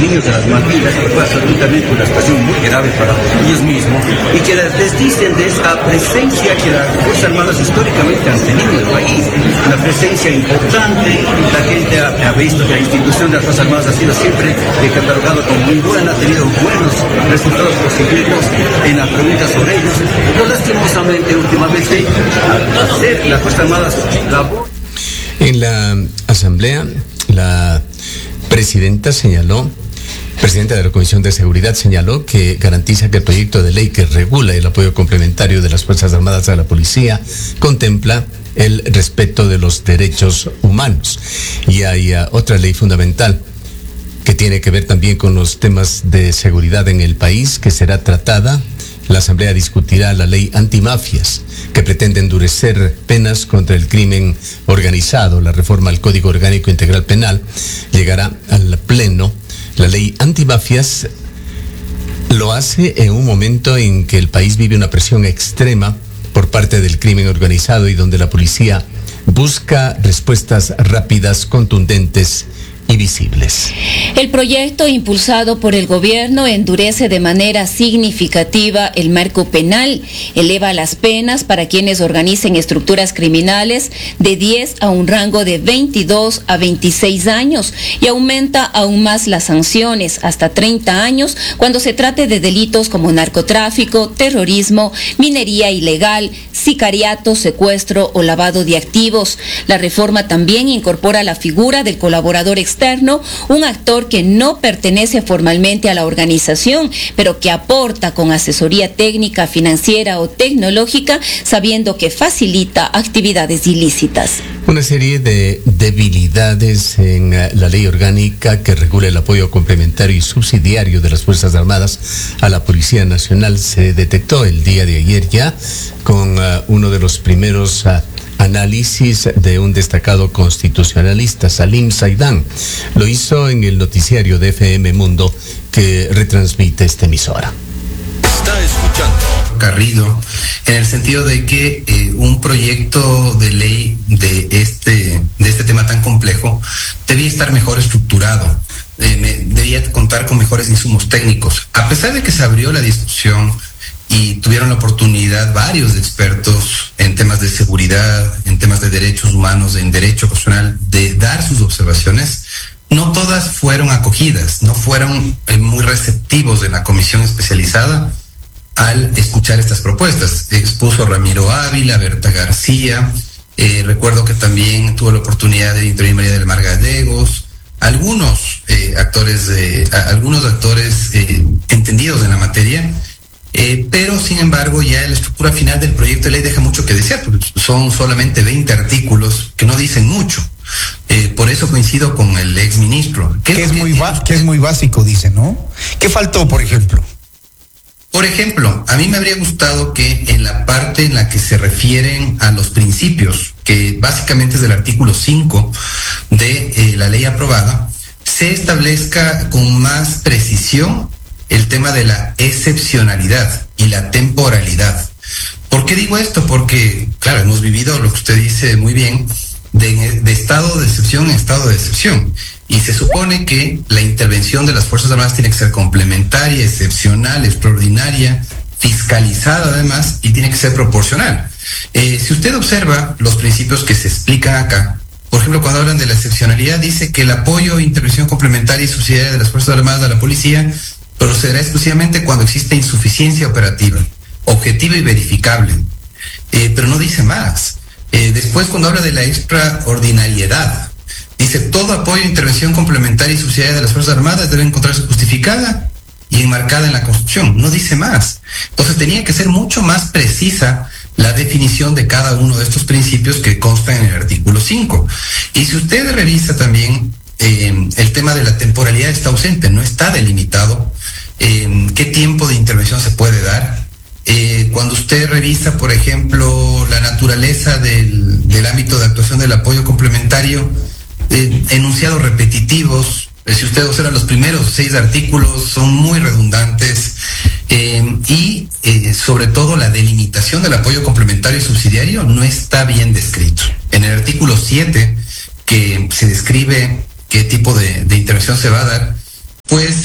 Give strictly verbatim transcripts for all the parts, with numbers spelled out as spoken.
niños de las Malvinas, que fue absolutamente una situación muy grave para ellos mismos, y que les dicen de esta presencia que las Fuerzas Armadas históricamente han tenido en el país, una presencia importante. La gente ha, ha visto que la institución de las Fuerzas Armadas ha sido siempre catalogada como muy buena, ha tenido buenos resultados positivos en las preguntas sobre ellos, pero lastimosamente últimamente al hacer las Fuerzas Armadas labor. En la asamblea, la presidenta señaló, presidenta de la Comisión de Seguridad señaló que garantiza que el proyecto de ley que regula el apoyo complementario de las Fuerzas Armadas a la policía contempla el respeto de los derechos humanos. Y hay uh, otra ley fundamental que tiene que ver también con los temas de seguridad en el país, que será tratada. La Asamblea discutirá la ley antimafias, que pretende endurecer penas contra el crimen organizado. La reforma al Código Orgánico Integral Penal llegará al Pleno. La ley antimafias lo hace en un momento en que el país vive una presión extrema por parte del crimen organizado y donde la policía busca respuestas rápidas, contundentes y visibles. El proyecto impulsado por el gobierno endurece de manera significativa el marco penal, eleva las penas para quienes organicen estructuras criminales de diez a un rango de veintidós a veintiséis años y aumenta aún más las sanciones hasta treinta años cuando se trate de delitos como narcotráfico, terrorismo, minería ilegal, sicariato, secuestro o lavado de activos. La reforma también incorpora la figura del colaborador externo, un actor que no pertenece formalmente a la organización, pero que aporta con asesoría técnica, financiera o tecnológica, sabiendo que facilita actividades ilícitas. Una serie de debilidades en la ley orgánica que regula el apoyo complementario y subsidiario de las Fuerzas Armadas a la Policía Nacional se detectó el día de ayer ya con uh, uno de los primeros uh, análisis de un destacado constitucionalista, Salim Saidán. Lo hizo en el noticiario de F M Mundo que retransmite esta emisora. Está escuchando Garrido, en el sentido de que eh, un proyecto de ley de este, de este tema tan complejo debía estar mejor estructurado, eh, me, debía contar con mejores insumos técnicos. A pesar de que se abrió la discusión y tuvieron la oportunidad varios expertos en temas de seguridad, en temas de derechos humanos, en derecho constitucional, de dar sus observaciones, no todas fueron acogidas, no fueron eh, muy receptivos en la comisión especializada al escuchar estas propuestas. Expuso Ramiro Ávila, Berta García, eh, recuerdo que también tuvo la oportunidad de intervenir María del Mar Gallegos, algunos eh, actores, eh, algunos actores eh, entendidos en la materia. Eh, pero sin embargo ya la estructura final del proyecto de ley deja mucho que desear, porque son solamente veinte artículos que no dicen mucho. Eh, por eso coincido con el ex ministro. Que es, muy ba- que es muy básico, dice, ¿no? ¿Qué faltó, por ejemplo? Por ejemplo, a mí me habría gustado que en la parte en la que se refieren a los principios, que básicamente es del artículo cinco de eh, la ley aprobada, se establezca con más precisión el tema de la excepcionalidad y la temporalidad. ¿Por qué digo esto? Porque, claro, hemos vivido lo que usted dice muy bien, de, de estado de excepción en estado de excepción. Y se supone que la intervención de las Fuerzas Armadas tiene que ser complementaria, excepcional, extraordinaria, fiscalizada además, y tiene que ser proporcional. Eh, si usted observa los principios que se explican acá, por ejemplo, cuando hablan de la excepcionalidad, dice que el apoyo e intervención complementaria y subsidiaria de las Fuerzas Armadas a la policía procederá exclusivamente cuando existe insuficiencia operativa, objetiva y verificable. Eh, pero no dice más. Eh, después, cuando habla de la extraordinariedad, dice todo apoyo e intervención complementaria y subsidiaria de las Fuerzas Armadas debe encontrarse justificada y enmarcada en la Constitución. No dice más. Entonces tenía que ser mucho más precisa la definición de cada uno de estos principios que constan en el artículo cinco. Y si usted revisa también eh, el tema de la temporalidad, está ausente, no está delimitado eh, qué tiempo de intervención se puede dar. Eh, cuando usted revisa, por ejemplo, la naturaleza del, del ámbito de actuación del apoyo complementario, eh, enunciados repetitivos, eh, si usted observa los primeros seis artículos, son muy redundantes, eh, y eh, sobre todo la delimitación del apoyo complementario y subsidiario no está bien descrito. En el artículo siete, que se describe qué tipo de, de intervención se va a dar, pues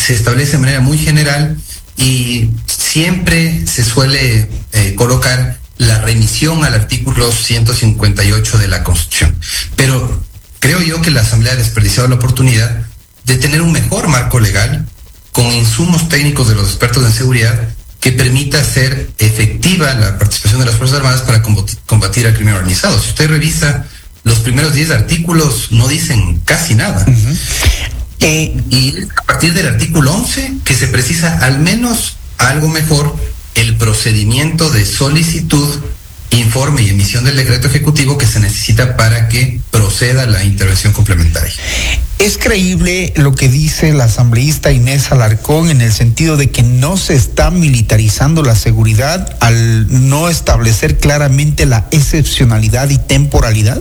se establece de manera muy general y siempre se suele eh, colocar la remisión al artículo ciento cincuenta y ocho de la Constitución. Pero creo yo que la Asamblea ha desperdiciado la oportunidad de tener un mejor marco legal con insumos técnicos de los expertos en seguridad que permita hacer efectiva la participación de las Fuerzas Armadas para combatir al crimen organizado. Si usted revisa los primeros diez artículos, no dicen casi nada. Uh-huh. Eh, y a partir del artículo once, que se precisa al menos algo mejor el procedimiento de solicitud, informe y emisión del decreto ejecutivo que se necesita para que proceda la intervención complementaria. ¿Es creíble lo que dice la asambleísta Inés Alarcón en el sentido de que no se está militarizando la seguridad al no establecer claramente la excepcionalidad y temporalidad?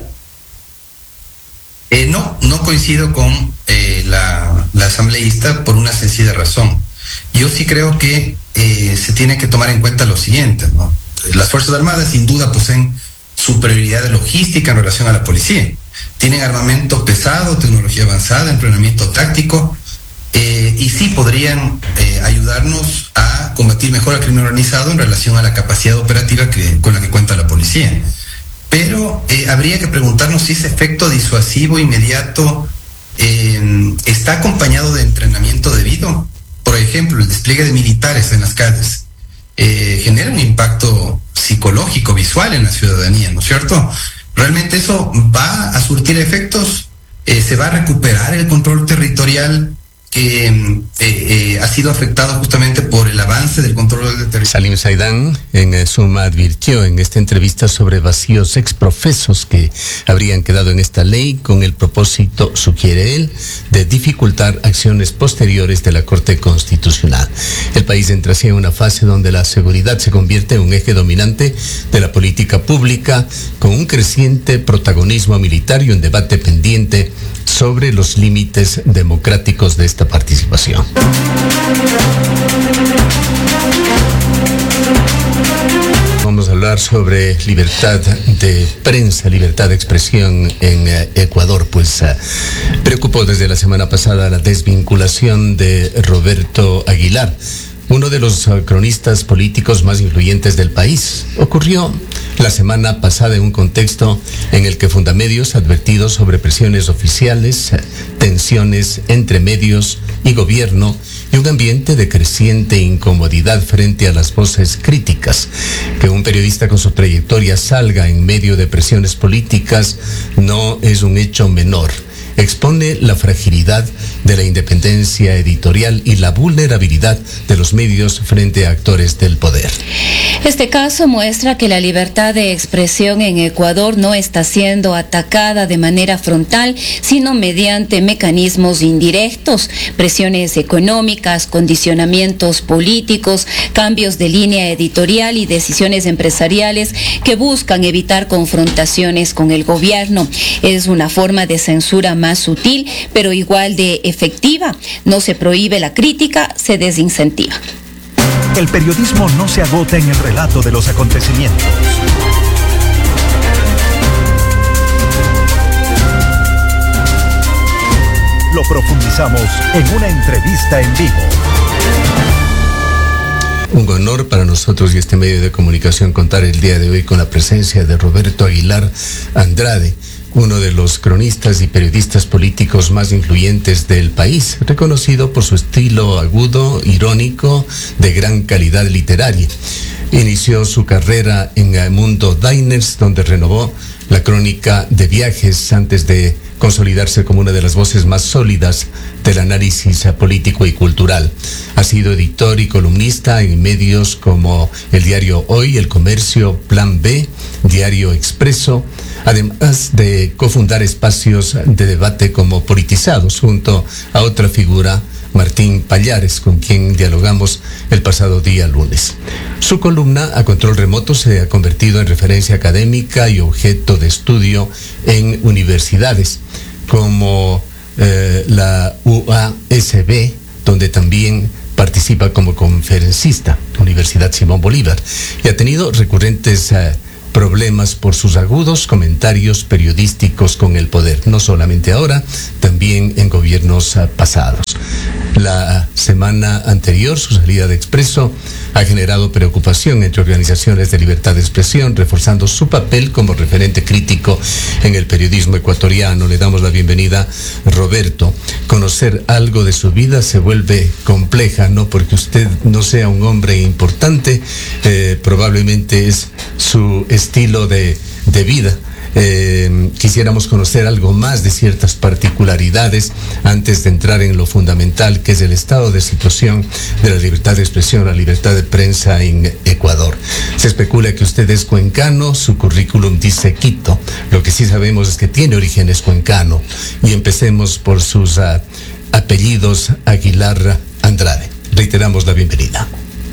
Eh, no, no coincido con eh, la, la asambleísta por una sencilla razón. Yo sí creo que eh, se tiene que tomar en cuenta lo siguiente, ¿no? Las Fuerzas Armadas sin duda poseen superioridad logística en relación a la policía. Tienen armamento pesado, tecnología avanzada, entrenamiento táctico, eh, y sí podrían eh, ayudarnos a combatir mejor al crimen organizado en relación a la capacidad operativa que, con la que cuenta la policía. Pero eh, habría que preguntarnos si ese efecto disuasivo inmediato eh, está acompañado de entrenamiento debido. Por ejemplo, el despliegue de militares en las calles eh, genera un impacto psicológico, visual en la ciudadanía, ¿no es cierto? ¿Realmente eso va a surtir efectos? Eh, ¿Se va a recuperar el control territorial que eh, eh, ha sido afectado justamente por el avance del control del territorio? Salim Saidán en eh, Suma advirtió en esta entrevista sobre vacíos exprofesos que habrían quedado en esta ley con el propósito, sugiere él, de dificultar acciones posteriores de la Corte Constitucional. El país entra así en una fase donde la seguridad se convierte en un eje dominante de la política pública, con un creciente protagonismo militar y un debate pendiente sobre los límites democráticos de esta participación. Vamos a hablar sobre libertad de prensa, libertad de expresión en eh, Ecuador. Pues eh, preocupó desde la semana pasada la desvinculación de Roberto Aguilar, uno de los uh, cronistas políticos más influyentes del país. Ocurrió la semana pasada en un contexto en el que Fundamedios advertido sobre presiones oficiales, tensiones entre medios y gobierno y un ambiente de creciente incomodidad frente a las voces críticas. Que un periodista con su trayectoria salga en medio de presiones políticas no es un hecho menor. Expone la fragilidad de la independencia editorial y la vulnerabilidad de los medios frente a actores del poder. Este caso muestra que la libertad de expresión en Ecuador no está siendo atacada de manera frontal, sino mediante mecanismos indirectos, presiones económicas, condicionamientos políticos, cambios de línea editorial y decisiones empresariales que buscan evitar confrontaciones con el gobierno. Es una forma de censura más sutil, pero igual de efectiva. No se prohíbe la crítica, se desincentiva. El periodismo no se agota en el relato de los acontecimientos. Lo profundizamos en una entrevista en vivo. Un honor para nosotros y este medio de comunicación contar el día de hoy con la presencia de Roberto Aguilar Andrade, uno de los cronistas y periodistas políticos más influyentes del país, reconocido por su estilo agudo, irónico, de gran calidad literaria. Inició su carrera en el Mundo Diners, donde renovó la crónica de viajes antes de consolidarse como una de las voces más sólidas del análisis político y cultural. Ha sido editor y columnista en medios como el diario Hoy, El Comercio, Plan B, Diario Expreso, además de cofundar espacios de debate como Politizados, junto a otra figura, Martín Pallares, con quien dialogamos el pasado día lunes. Su columna A Control Remoto se ha convertido en referencia académica y objeto de estudio en universidades como eh, la U A S B, donde también participa como conferencista, Universidad Simón Bolívar, y ha tenido recurrentes eh, problemas por sus agudos comentarios periodísticos con el poder, no solamente ahora, también en gobiernos uh, pasados. La semana anterior, su salida de Expreso ha generado preocupación entre organizaciones de libertad de expresión, reforzando su papel como referente crítico en el periodismo ecuatoriano. Le damos la bienvenida, Roberto. Conocer algo de su vida se vuelve compleja, no porque usted no sea un hombre importante, eh, probablemente es su estilo de, de vida. Eh, quisiéramos conocer algo más de ciertas particularidades antes de entrar en lo fundamental, que es el estado de situación de la libertad de expresión, la libertad de prensa en Ecuador. Se especula que usted es cuencano, su currículum dice Quito. Lo que sí sabemos es que tiene orígenes cuencano. Y empecemos por sus uh, apellidos: Aguilar Andrade. Reiteramos la bienvenida.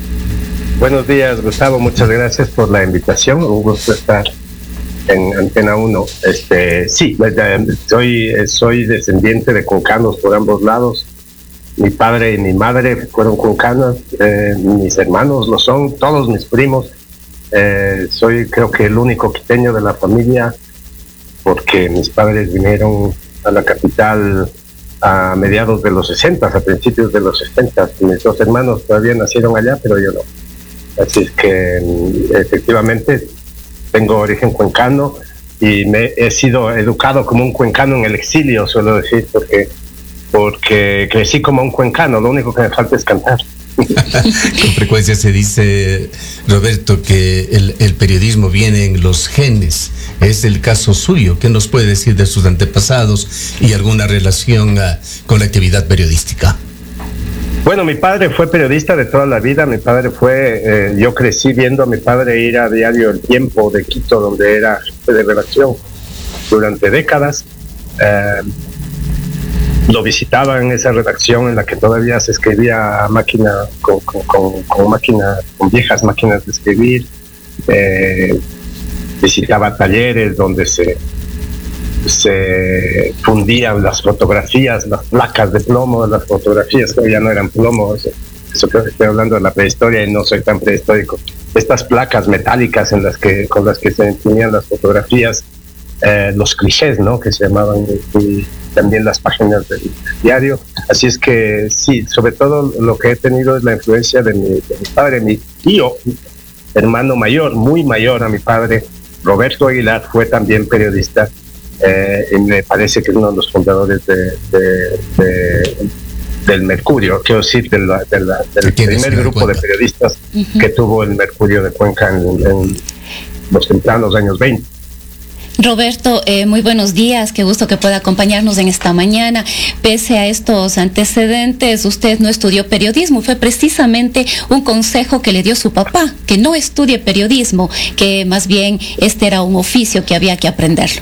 Buenos días, Gustavo. Muchas gracias por la invitación. Un gusto estar en Antena uno. Este, sí, soy, soy descendiente de cuncanos por ambos lados. Mi padre y mi madre fueron cuncanos, eh, mis hermanos lo son, todos mis primos. Eh, soy creo que el único quiteño de la familia, porque mis padres vinieron a la capital a mediados de los sesenta, a principios de los setenta. Mis dos hermanos todavía nacieron allá, pero yo no. Así es que efectivamente tengo origen cuencano y me he sido educado como un cuencano en el exilio, suelo decir, porque, porque crecí como un cuencano, lo único que me falta es cantar. Con frecuencia se dice, Roberto, que el, el periodismo viene en los genes. Es el caso suyo. ¿Qué nos puede decir de sus antepasados y alguna relación uh, con la actividad periodística? Bueno, mi padre fue periodista de toda la vida. Mi padre fue, eh, yo crecí viendo a mi padre ir a diario El Tiempo de Quito, donde era jefe de redacción durante décadas. Eh, lo visitaba en esa redacción en la que todavía se escribía a máquina, con, con, con, con máquina, con viejas máquinas de escribir. Eh, visitaba talleres donde se se fundían las fotografías, las placas de plomo, las fotografías que ya no eran plomo. Eso, eso creo que estoy hablando de la prehistoria y no soy tan prehistórico. Estas placas metálicas en las que, con las que se imprimían las fotografías, eh, los clichés, ¿no?, que se llamaban, y también las páginas del diario. Así es que sí, sobre todo lo que he tenido es la influencia de mi, de mi padre, mi tío, hermano mayor, muy mayor a mi padre, Roberto Aguilar, fue también periodista. Eh, y me parece que es uno de los fundadores de, de, de, del Mercurio, quiero decir, de la, de la, del primer grupo de periodistas uh-huh. que tuvo el Mercurio de Cuenca en, en los tempranos años veinte. Roberto, eh, muy buenos días, qué gusto que pueda acompañarnos en esta mañana. Pese a estos antecedentes, usted no estudió periodismo, fue precisamente un consejo que le dio su papá, que no estudie periodismo, que más bien este era un oficio que había que aprenderlo.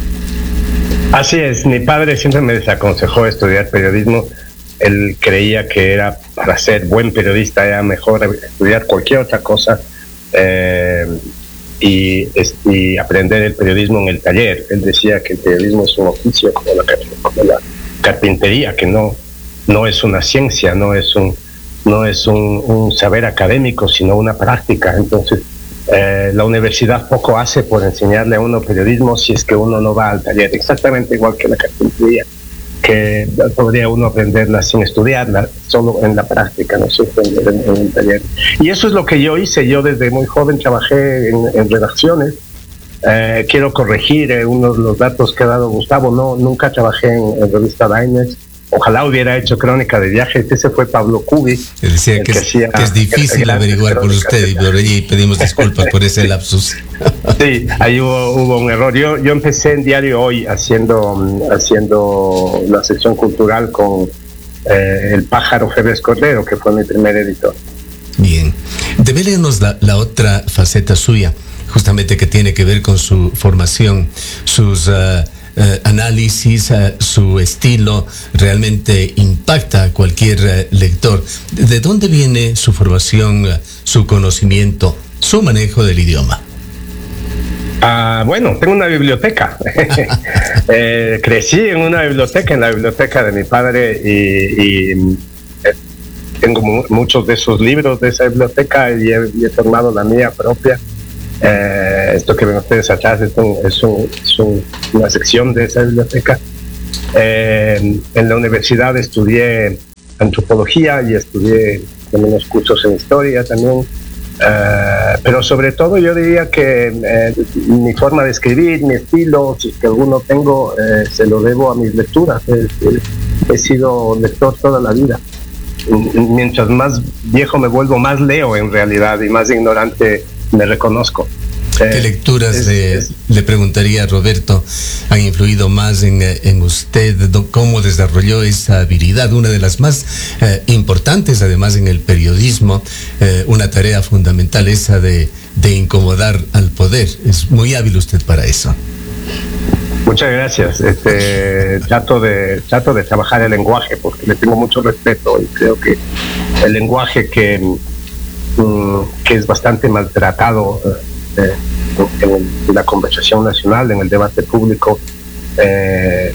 Así es, mi padre siempre me desaconsejó estudiar periodismo. Él creía que era, para ser buen periodista era mejor estudiar cualquier otra cosa eh, y, y aprender el periodismo en el taller. Él decía que el periodismo es un oficio como la, como la carpintería, que no, no es una ciencia, no es un, no es un, un saber académico, sino una práctica. Entonces, Eh, la universidad poco hace por enseñarle a uno periodismo si es que uno no va al taller, exactamente igual que la carpintería, que podría uno aprenderla sin estudiarla, solo en la práctica, no se aprender en, en el taller. Y eso es lo que yo hice. Yo desde muy joven trabajé en, en redacciones. Eh, quiero corregir eh, uno de los datos que ha dado Gustavo. No, nunca trabajé en, en revista Diners. Ojalá hubiera hecho crónica de viajes. Ese fue Pablo Cubi. Él decía que, que, es, hacía, que es difícil averiguar por usted y por allí pedimos disculpas por ese lapsus. Sí, ahí hubo, hubo un error. Yo, yo empecé en Diario Hoy haciendo, haciendo la sección cultural con eh, El Pájaro Febres Cordero, que fue mi primer editor. Bien. Devélenos la, la otra faceta suya, justamente que tiene que ver con su formación, sus... Uh, Uh, análisis, uh, su estilo realmente impacta a cualquier uh, lector. ¿De dónde viene su formación, uh, su conocimiento, su manejo del idioma? Ah, bueno, tengo una biblioteca. eh, crecí en una biblioteca, en la biblioteca de mi padre, y, y eh, tengo mu- muchos de esos libros de esa biblioteca y he, y he formado la mía propia. Eh, esto que ven ustedes atrás es, un, es, un, es un, una sección de esa biblioteca. Eh, en la universidad estudié antropología y estudié unos cursos en historia también. Uh, pero sobre todo yo diría que eh, mi forma de escribir, mi estilo, si es que alguno tengo, eh, se lo debo a mis lecturas. Eh, eh, he sido lector toda la vida. Mientras más viejo me vuelvo, más leo en realidad y más ignorante me reconozco. ¿Qué lecturas es, le, es, le preguntaría a Roberto han influido más en, en usted? ¿Cómo desarrolló esa habilidad? Una de las más eh, importantes, además, en el periodismo, eh, una tarea fundamental, esa de, de incomodar al poder. Es muy hábil usted para eso. Muchas gracias. Este, trato de trato de trabajar el lenguaje porque le tengo mucho respeto y creo que el lenguaje que, mm, que es bastante maltratado Eh, en la conversación nacional, en el debate público, eh,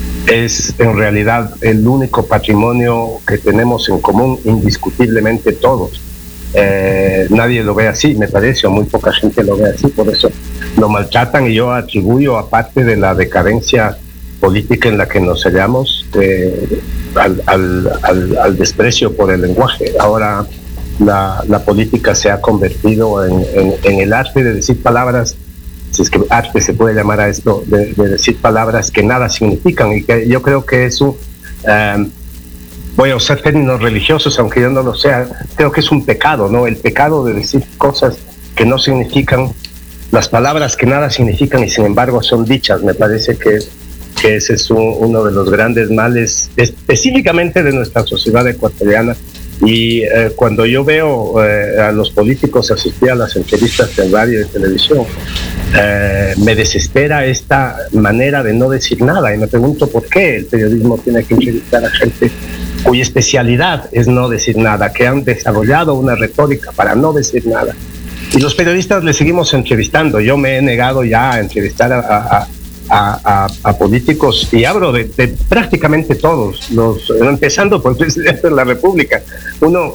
es en realidad el único patrimonio que tenemos en común indiscutiblemente todos. Eh, nadie lo ve así, me parece, o muy poca gente lo ve así, por eso lo maltratan y yo atribuyo, aparte de la decadencia política en la que nos hallamos, eh, al, al, al, al desprecio por el lenguaje. Ahora La, la política se ha convertido en, en, en el arte de decir palabras, si es que arte se puede llamar a esto, de, de decir palabras que nada significan, y que yo creo que eso, um, voy a usar términos religiosos, aunque yo no lo sea, creo que es un pecado, ¿no? El pecado de decir cosas que no significan, las palabras que nada significan y sin embargo son dichas. Me parece que, que ese es un, uno de los grandes males, específicamente de nuestra sociedad ecuatoriana. Y eh, cuando yo veo eh, a los políticos asistir a las entrevistas de radio y televisión, eh, me desespera esta manera de no decir nada y me pregunto por qué el periodismo tiene que entrevistar a gente cuya especialidad es no decir nada, que han desarrollado una retórica para no decir nada. Y los periodistas le seguimos entrevistando. Yo me he negado ya a entrevistar a, a, a, a, a políticos, y hablo de, de prácticamente todos, los, empezando por el presidente de la República. Uno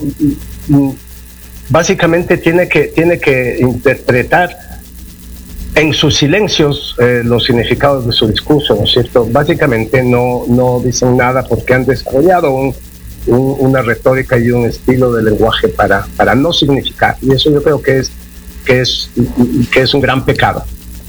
básicamente tiene que, tiene que interpretar en sus silencios eh, los significados de su discurso, ¿no es cierto? Básicamente no, no dicen nada porque han desarrollado un, un, una retórica y un estilo de lenguaje para, para no significar, y eso yo creo que es, que es, que es un gran pecado.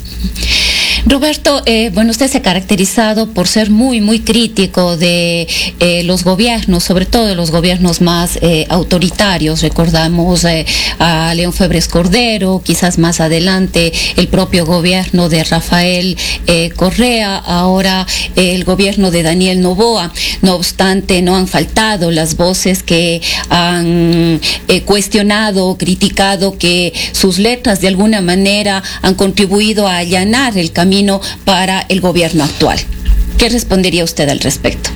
Roberto, eh, bueno, usted se ha caracterizado por ser muy, muy crítico de eh, los gobiernos, sobre todo de los gobiernos más eh, autoritarios. Recordamos eh, a León Febres Cordero, quizás más adelante el propio gobierno de Rafael eh, Correa, ahora eh, el gobierno de Daniel Noboa. No obstante, no han faltado las voces que han eh, cuestionado, criticado que sus letras de alguna manera han contribuido a allanar el camino para el gobierno actual. ¿Qué respondería usted al respecto?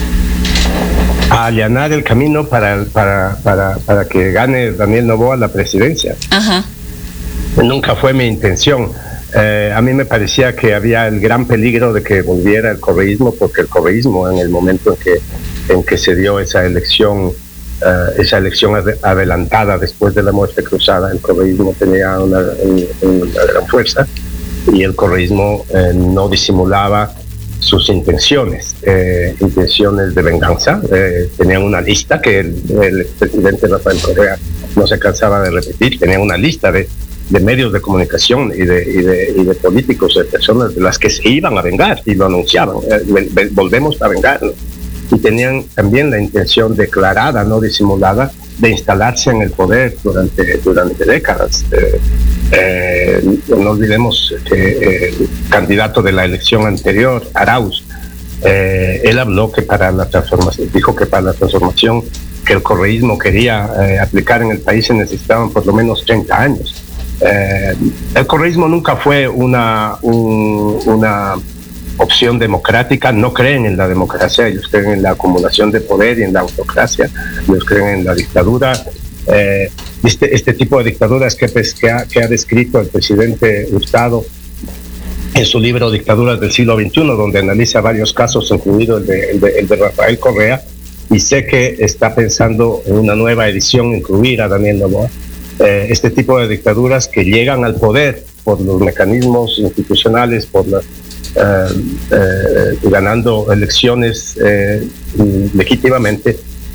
A allanar el camino para, para, para, para que gane Daniel Noboa la presidencia. Ajá. Nunca fue mi intención. Eh, a mí me parecía que había el gran peligro de que volviera el correísmo, porque el correísmo, en el momento en que, en que se dio esa elección, Uh, esa elección ad- adelantada después de la muerte cruzada, el correísmo tenía una, una, una gran fuerza, y el correísmo eh, no disimulaba sus intenciones, eh, intenciones de venganza. Eh, tenían una lista que el, el presidente Rafael Correa no se cansaba de repetir, tenían una lista de, de medios de comunicación y de, y, de, y de políticos, de personas de las que se iban a vengar, y lo anunciaban, eh, volvemos a vengarnos. Y tenían también la intención declarada, no disimulada, de instalarse en el poder durante, durante décadas. Eh, eh, no olvidemos que el candidato de la elección anterior, Arauz, eh, él habló que para la transformación, dijo que para la transformación que el correísmo quería eh, aplicar en el país se necesitaban por lo menos treinta años. Eh, el correísmo nunca fue una, un, una opción democrática, no creen en la democracia, ellos creen en la acumulación de poder y en la autocracia, ellos creen en la dictadura. Eh, este, este tipo de dictaduras que, pues, que, ha, que ha descrito el presidente Hurtado en su libro Dictaduras del siglo veintiuno, donde analiza varios casos, incluido el de, el de, el de Rafael Correa, y sé que está pensando en una nueva edición incluir a Daniel Noboa. eh, este tipo de dictaduras que llegan al poder por los mecanismos institucionales, por la, eh, eh, ganando elecciones eh, legítimamente,